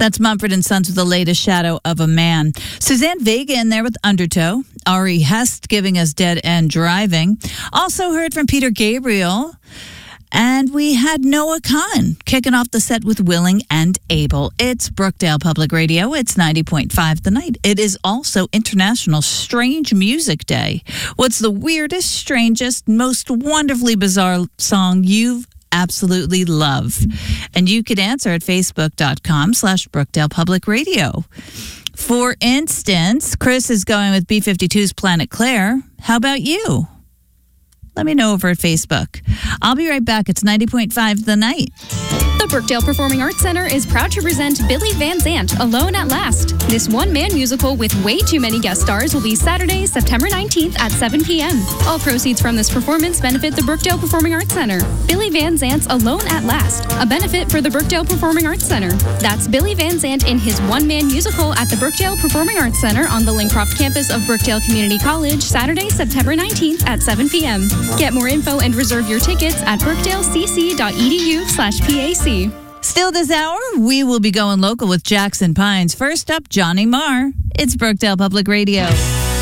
That's Mumford & Sons with the latest Shadow of a Man. Suzanne Vega in there with Undertow. Ari Hest giving us Dead End Driving. Also heard from Peter Gabriel. And we had Noah Kahan kicking off the set with Willing and Able. It's Brookdale Public Radio. It's 90.5 The Night. It is also International Strange Music Day. What's the weirdest, strangest, most wonderfully bizarre song you've absolutely love? And you could answer at facebook.com/Brookdale Public Radio. For instance, Chris is going with B-52's Planet Claire. How about you? Let me know over at Facebook. I'll be right back. It's 90.5 The Night. The Brookdale Performing Arts Center is proud to present Billy Van Zandt, Alone at Last. This one-man musical with way too many guest stars will be Saturday, September 19th at 7 p.m. All proceeds from this performance benefit the Brookdale Performing Arts Center. Billy Van Zandt's Alone at Last, a benefit for the Brookdale Performing Arts Center. That's Billy Van Zandt in his one-man musical at the Brookdale Performing Arts Center on the Lincroft campus of Brookdale Community College, Saturday, September 19th at 7 p.m. Get more info and reserve your tickets at brookdalecc.edu/PAC. Still this hour, we will be going local with Jackson Pines. First up, Johnny Marr. It's Brookdale Public Radio.